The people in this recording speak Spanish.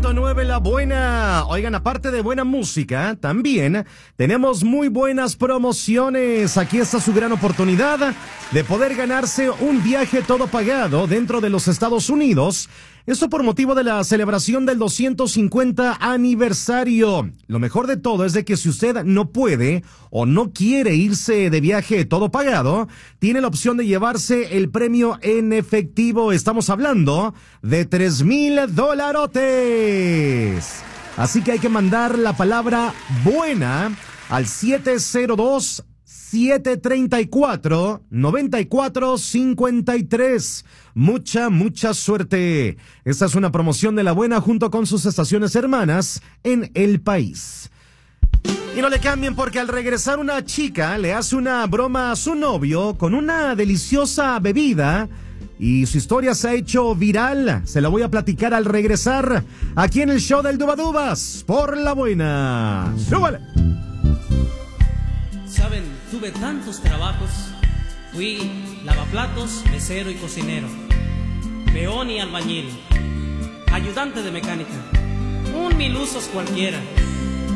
100.9 La Buena. Oigan, aparte de buena música, también tenemos muy buenas promociones. Aquí está su gran oportunidad de poder ganarse un viaje todo pagado dentro de los Estados Unidos. Esto por motivo de la celebración del 250 aniversario. Lo mejor de todo es de que si usted no puede o no quiere irse de viaje todo pagado, tiene la opción de llevarse el premio en efectivo. Estamos hablando de $3,000. Así que hay que mandar la palabra buena al 702-734-9453. Mucha suerte. Esta es una promoción de La Buena junto con sus estaciones hermanas en el país. Y no le cambien porque al regresar una chica le hace una broma a su novio con una deliciosa bebida y su historia se ha hecho viral. Se la voy a platicar al regresar aquí en el show del Dubadubas por La Buena. ¡Súbale! Saben, tuve tantos trabajos. Fui lavaplatos, mesero y cocinero, peón y albañil, ayudante de mecánica, un mil usos cualquiera.